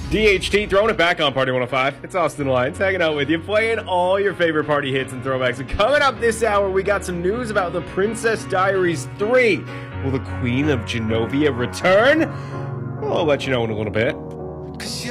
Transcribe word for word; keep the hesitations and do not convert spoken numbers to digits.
D H T throwing it back on Party one oh five. It's Austin Lyons hanging out with you, playing all your favorite party hits and throwbacks. And coming up this hour, we got some news about The Princess Diaries three. Will the Queen of Genovia return? I'll let you know in a little bit.